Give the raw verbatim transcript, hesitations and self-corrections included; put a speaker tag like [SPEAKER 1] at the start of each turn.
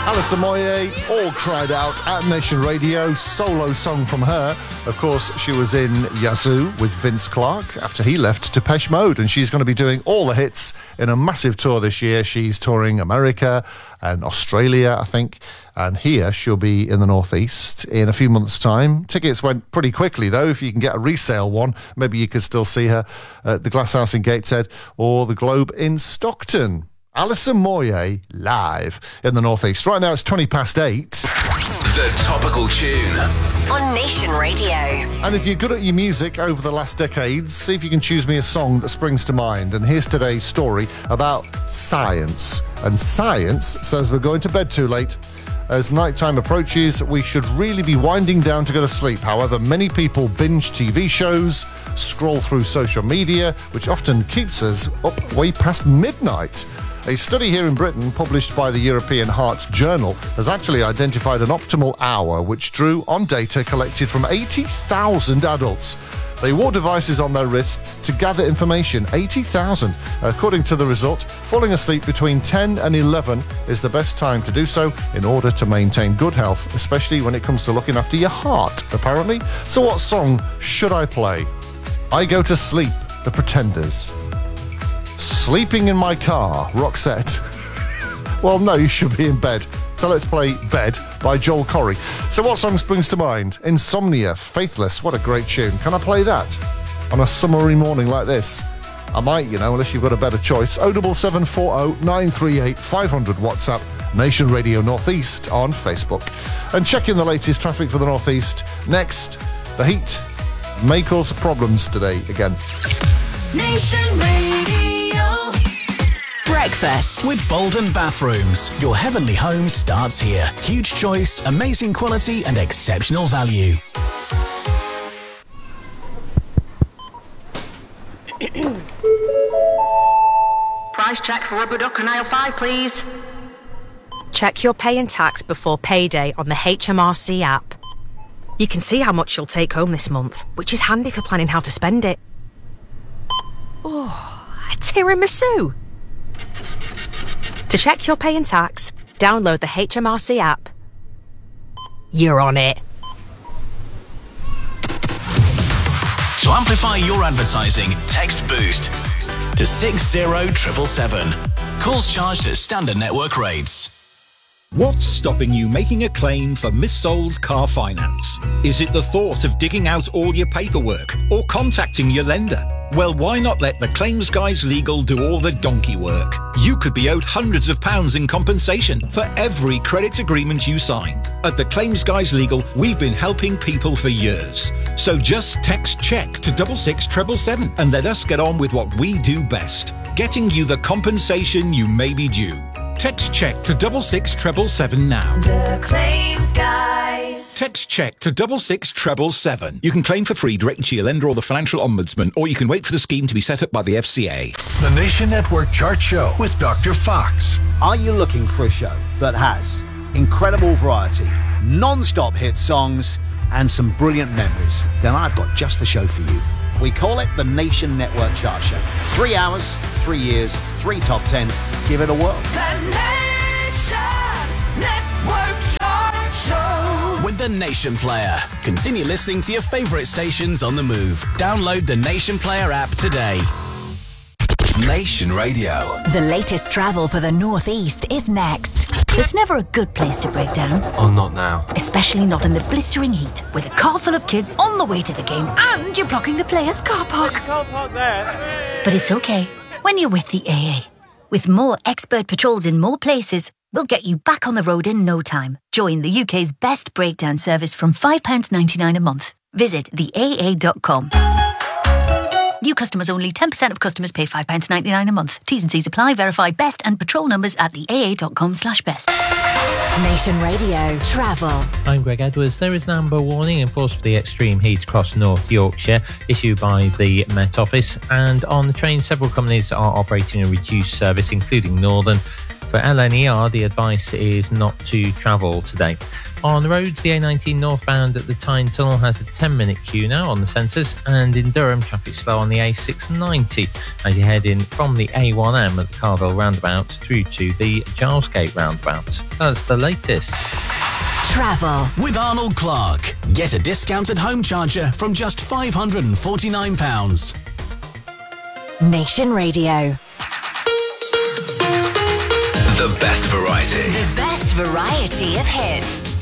[SPEAKER 1] Alison Moyet, All Cried Out at Nation Radio, solo song from her. Of course, she was in Yazoo with Vince Clarke after he left Depeche Mode, and she's going to be doing all the hits in a massive tour this year. She's touring America and Australia, I think, and here she'll be in the Northeast in a few months' time. Tickets went pretty quickly, though. If you can get a resale one, maybe you could still see her at the Glass House in Gateshead or the Globe in Stockton. Alison Moyet live in the Northeast. Right now it's twenty past eight.
[SPEAKER 2] The Topical Tune
[SPEAKER 3] on Nation Radio.
[SPEAKER 1] And if you're good at your music over the last decades, see if you can choose me a song that springs to mind. And here's today's story about science. And science says we're going to bed too late. As nighttime approaches, we should really be winding down to go to sleep. However, many people binge T V shows, scroll through social media, which often keeps us up way past midnight. A study here in Britain, published by the European Heart Journal, has actually identified an optimal hour which drew on data collected from eighty thousand adults. They wore devices on their wrists to gather information. eighty thousand. According to the result, falling asleep between ten and eleven is the best time to do so in order to maintain good health, especially when it comes to looking after your heart, apparently. So what song should I play? I Go to Sleep, The Pretenders. Sleeping in My Car, Roxette. Well, no, you should be in bed. So let's play Bed by Joel Corry. So what song springs to mind? Insomnia, Faithless, what a great tune. Can I play that on a summery morning like this? I might, you know, unless you've got a better choice. oh seven seven four oh nine three eight five hundred WhatsApp, Nation Radio Northeast on Facebook. And check in the latest traffic for the Northeast. Next, the heat may cause problems today again.
[SPEAKER 4] Nation Radio.
[SPEAKER 3] Breakfast
[SPEAKER 5] with Bolden Bathrooms. Your heavenly home starts here. Huge choice, amazing quality and exceptional value.
[SPEAKER 6] Price check for rubber duck and aisle five, please.
[SPEAKER 7] Check your pay and tax before payday on the H M R C app. You can see how much you'll take home this month, which is handy for planning how to spend it. Oh, a tiramisu. To check your pay and tax, download the H M R C app. You're on it.
[SPEAKER 5] To amplify your advertising, text BOOST to six zero seven seven seven. Calls charged at standard network rates.
[SPEAKER 8] What's stopping you making a claim for missold car finance? Is it the thought of digging out all your paperwork or contacting your lender? Well, why not let the Claims Guys Legal do all the donkey work? You could be owed hundreds of pounds in compensation for every credit agreement you signed. At the Claims Guys Legal, we've been helping people for years. So just text CHECK to six six seven seven seven and let us get on with what we do best, getting you the compensation you may be due. Text CHECK to six six seven seven seven now.
[SPEAKER 4] The Claims Guys.
[SPEAKER 8] Text CHECK to six six seven seven seven. You can claim for free directly to your lender or the Financial Ombudsman, or you can wait for the scheme to be set up by the F C A.
[SPEAKER 2] The Nation Network Chart Show with Doctor Fox.
[SPEAKER 9] Are you looking for a show that has incredible variety, non-stop hit songs, and some brilliant memories? Then I've got just the show for you. We call it the Nation Network Chart Show. Three hours, three years, three top tens. Give it a whirl.
[SPEAKER 4] The Nation Network Chart Show.
[SPEAKER 5] With the Nation Player. Continue listening to your favourite stations on the move. Download the Nation Player app today.
[SPEAKER 2] Nation Radio.
[SPEAKER 3] The latest travel for the Northeast is next.
[SPEAKER 10] There's never a good place to break down.
[SPEAKER 11] Oh, not now.
[SPEAKER 10] Especially not in the blistering heat, with a car full of kids on the way to the game and you're blocking the players' car park.
[SPEAKER 12] You can't park there.
[SPEAKER 10] But it's okay when you're with the A A. With more expert patrols in more places, we'll get you back on the road in no time. Join the U K's best breakdown service from five pounds ninety-nine a month. Visit the A A dot com. New customers only. ten percent of customers pay five pounds ninety-nine a month. T's and C's apply. Verify best and patrol numbers at the A A dot com slash best.
[SPEAKER 3] Nation Radio Travel.
[SPEAKER 13] I'm Greg Edwards. There is an amber warning in force for the extreme heat across North Yorkshire, issued by the Met Office. And on the train, several companies are operating a reduced service, including Northern. For L N E R, the advice is not to travel today. On the roads, the A nineteen northbound at the Tyne Tunnel has a ten minute queue now on the sensors, and in Durham, traffic slow on the A six ninety as you head in from the A one M at the Carville roundabout through to the Gilesgate roundabout. That's the latest.
[SPEAKER 3] Travel
[SPEAKER 5] with Arnold Clark. Get a discounted home charger from just five hundred forty-nine pounds.
[SPEAKER 3] Nation Radio.
[SPEAKER 2] The best variety.
[SPEAKER 3] The best variety of hits.